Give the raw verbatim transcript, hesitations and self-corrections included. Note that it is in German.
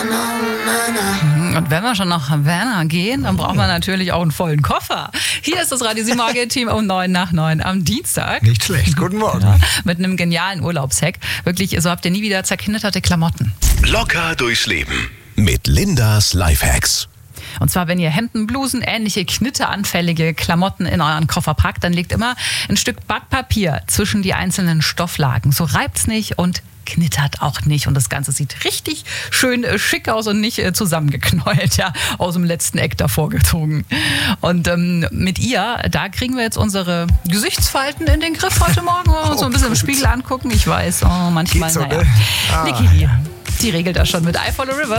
Und wenn wir schon nach Havana gehen, dann braucht man natürlich auch einen vollen Koffer. Hier ist das Radio sieben Morgen-Team um neun nach neun am Dienstag. Nicht schlecht, guten Morgen. Ja, mit einem genialen Urlaubshack. Wirklich, so habt ihr nie wieder zerknitterte Klamotten. Locker durchs Leben mit Lindas Lifehacks. Und zwar, wenn ihr Hemden, Blusen, ähnliche knitteranfällige Klamotten in euren Koffer packt, dann legt immer ein Stück Backpapier zwischen die einzelnen Stofflagen. So reibt's nicht und knittert auch nicht. Und das Ganze sieht richtig schön äh, schick aus und nicht äh, zusammengeknäult, ja, aus dem letzten Eck davor gezogen. Und ähm, mit ihr, da kriegen wir jetzt unsere Gesichtsfalten in den Griff heute Morgen. Oh, so ein bisschen im Spiegel angucken. Ich weiß, oh, manchmal, Geht so, naja. ne? Ah. Niki, die regelt das schon mit I Follow River.